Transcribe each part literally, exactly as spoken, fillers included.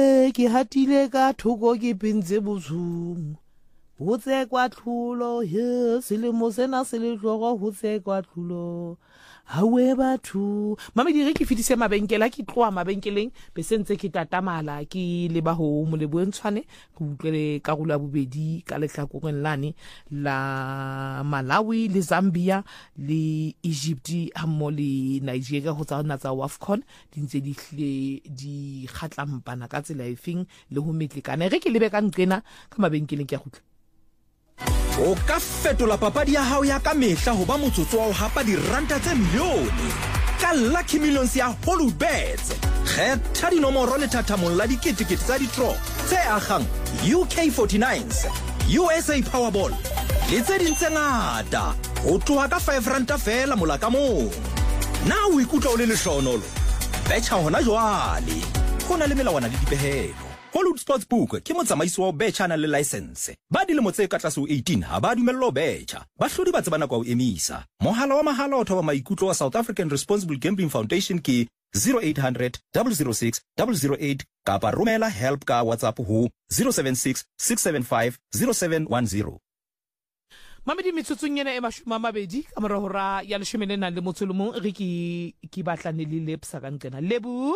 Ke hatile ka thoko ke pintse bozumo ho tse kwa tlholo he selemo sena se le tlogo ho tse kwa tlholo hawe batho mama di re ke fitise mabenkela ke tloa mabenkeleng be sentse ke tatamala ke le ba ho mo le bontshwane ke utlwele ka go la bobedi ka lehlakoreng lane la Malawi le Zambia le Egypt ha mo le Nigeria go tsana tsa AFCON di ntse di hle di kgatlampana ka tsela efeng le ho metlekana re ke lebe ka nqena ka mabenkeleng ke a gutla o ka fetola papadi ya hao ya ka mehla ho ba motsotso wa ho hapa diranta tse milione ka Lucky Millions ya Hollywoodbets. Kgetha dinomoro le thathamong la diketekete tsa di-draw tse agang U K forty-nines, U S A Powerball le tse ding tse ngata ho tloha ka five ranta fela mola ka mong. Na o ikutlwa o le lehlohonolo? Betcha hona jwale ho na le melawana le dipehelo. Hollywood Sportsbook ke motsamaisi wa betcha na le license. Ba dilemo tse ka tlase ho eighteen ha ba dumellwa ho betcha. Bahlodi ba tsebana kwa ho emisa. Mohala wa mahala o thoba maikutlo wa South African Responsible Gambling Foundation ke zero eight hundred, zero zero six, zero zero eight kapa romela help ka WhatsApp ho zero seven six, six seven five, zero seven one zero. Mamedi mitsutsung yena e mashome a mabedi ka mora hora ya leshome le nang le motso le mong re ke ke batlane le Lepsa ka nqena. Lebu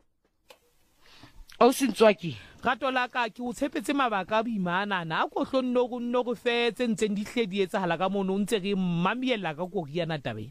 o sintswaki gato la ka ke o tshepetse mabaka a boimana na go hlonno go nno go fetse ntseng di hledi etsahala ka mono ntse re mamiela ka koriana tabeng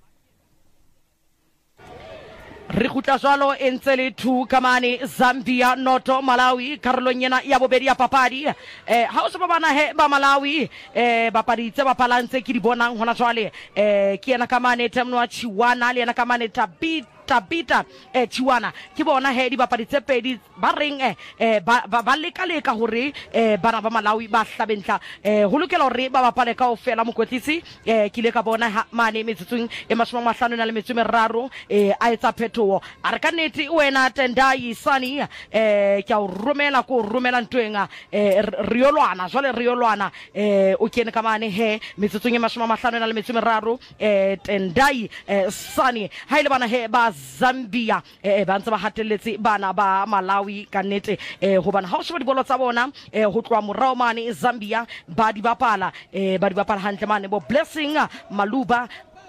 re gutla jwalo e ntse le two kamane Zambia noto Malawi karolong yena ya bobedi ya papadi eh ha o se ba bana he ba Malawi eh bapadi tse ba palantse ke di bonang hona jwale eh ke yena kamane Temnoa Chiwana le yena kamane Tabit Tabita eh Chiwana ke bona he di bapadi tse pedi ba reng eh ba ba leka leka hore eh bana ba Malawi ba hlabentla eh ho lokela hore ba bapale ka ofela mokotlisi eh ke le ka bona mane metsutsung e mashome a mahlano na le metso meraro eh a etsa phetoho a re ka nete wena Tendai Sani eh ke a romela ko romela ntwenga eh riolwana jwale riolwana eh o kene ka mane he metsutsung e mashome a mahlano na le metso meraro eh Tendai eh Sani ha ile bana he ba Zambia eh ba ntse ba hatelletse bana ba Malawi ka nete eh hobane ha o sheba dibolo tsa bona eh ho tloa morao mane Zambia ba di bapala eh ba di bapala hantle mane bo Blessing Maluba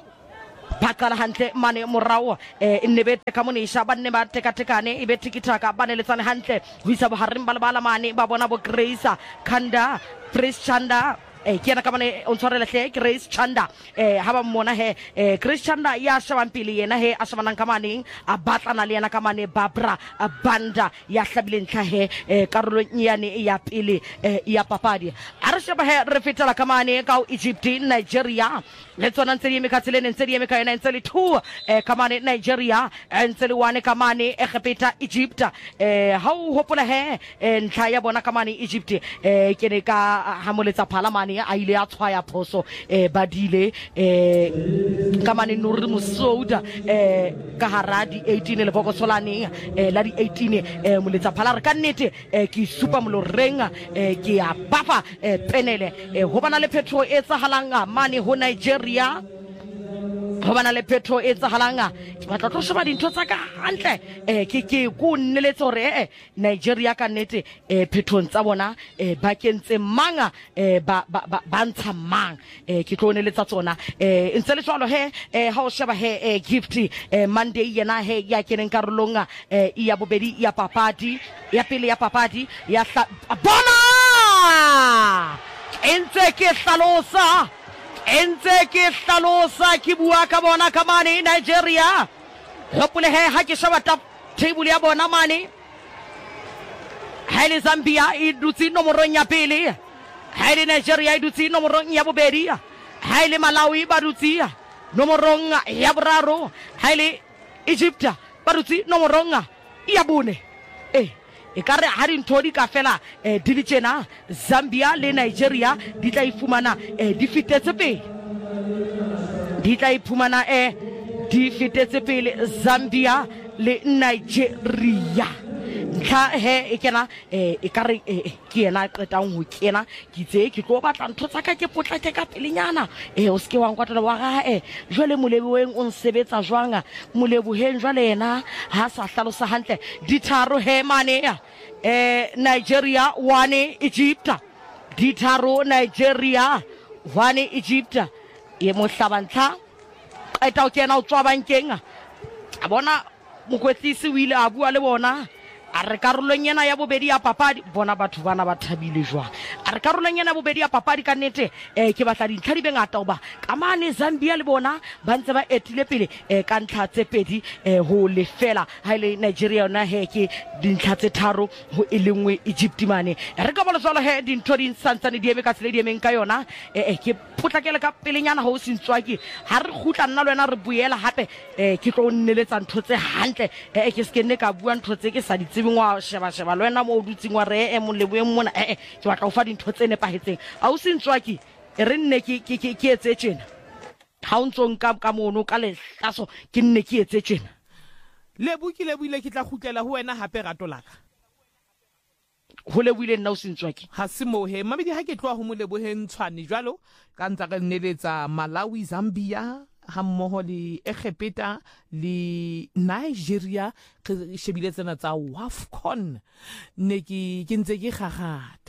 pakala hantle mane morao eh inebete ka monisha ba ne ba teka tekane e be tikitaka ba ne letsane hantle ho isa bo harimba bala mane ba bona bo Grace Kanda Prince Chanda eh ke yana ka mane on tshwarela hle Grace Chanda eh ha ba mmona he eh Grace Chanda ya shaba mpili yena he a shaba nang ka mane a batlana le yana ka mane Barbara a banda ya hlabile ntlha he eh karolo nyane ya pele eh ya papadi a re shaba he re fetela ka mane ka Egypt Nigeria le tsona ntse di mekatsele ntse di meka yena ntse le two eh ka mane Nigeria ntse le one ka mane e gepeta Egypt eh ha o hopola he ntlha ya bona ka mane Egypt eh ke ne ka hamoletsa phalamane a ile a tshwaya phoso eh badile eh kamane Nuri Musouda eh ka haradi eighteen le bokosolane eh la di eighteen eh moletsa phala re ka nnete eh ke super molorenga eh ke a bapa eh penele eh ho bana le petro e tsahalanga mane ho Nigeria ho bana le petro e tsahalanga ke batla tlo sheba dintho tsa ka hantle eh ke ke go nneletse hore eh Nigeria ka nnete eh phetong tsa bona eh ba kentse manga eh ba ba ba ntsha mang eh ke tlo neletsa tsona eh ntse le jwalo he eh ha o sheba he eh gift eh Monday yena he ya keneng karolonga eh ya bobedi ya papadi ya pele ya papadi ya bona ntse ke hlalosa ntse ke hlalosa ke bua ka bona ka mane Nigeria hopole he ha ke sheba top table ya bona mane haile Zambia e dutse nomorong ya pele haile Nigeria e dutse nomorong ya bobedi haile Malawi ba dutse nomorong ya boraro haile Egypt ba dutse nomorong ya bone eh e ka re ha dintho di ka fela eh di ditjena Zambia le Nigeria di tla ifumana eh di fitetse pele di tla ifumana eh di fitetse pele Zambia le Nigeria ntlha he e kena eh e kare ke ena qetang ho kena ke tse ke tlo batla ntho tsa ka ke potlake ka pelenyana eh o ske wa nkwatela wa ga eh jwale moleboheng o nsebetsa jwanga moleboheng jwale yena ha sa hlalosa hantle ditharo he mane ya eh Nigeria one Egypt ditharo Nigeria one Egypt ye mo hlabantla qeta o kena o tswa bankeng a bona mokwetlisi o ile a bua le bona a re karolong ena ya bobedi ya papadi bona batho bana ba thabile jwa a re karolong ena ya bobedi ya papadi ka nnete eh ke batla dintlha di bengata oba kamane Zambia le bona ba ntse ba etile pele eh ka ntlha tse pedi eh ho lefela ha ile Nigeria yona he ke dintlha tse tharo ho elengwe Egypt mane re ka bona jwalo he dintho di santsane di eme ka tsele di emeng ka yona eh ke potlakele ka pelenyana ho sintswaki ha re khutla nna le wena re buela hape eh ke tlo nneletsa ntho tse hantle eh ke skenne ka bua ntho tse ke sa di wa sheba sheba le wena mo dutsing wa re e moleboeng mona eh ke batla o fa dintho tse nepahetseng a o sintswaki e re nne ke ke ke etse tjena ha o ntsong ka ka mono ka lehlaso ke nne ke etse tjena lebuki lebuile ke tla khutlela ho wena hape rato laka ho lebuile nna o sintswaki ha se mo he mamedi ha ke tloa ho moleboheng tshwane jwalo ka ntsa re neletsa Malawi Zambia ha mmoho le Egepeta le Nigeria ke shebile tsena tsa WAFCON ne ke ke ntse ke gagata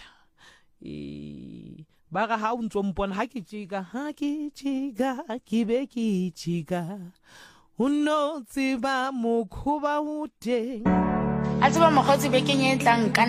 e ba ga ha o ntso mpona ha ke tjika ha ke tjika ke be ke tjika o no tseba mokhuba o teng a tseba mokgotsi be ke nyetlang ka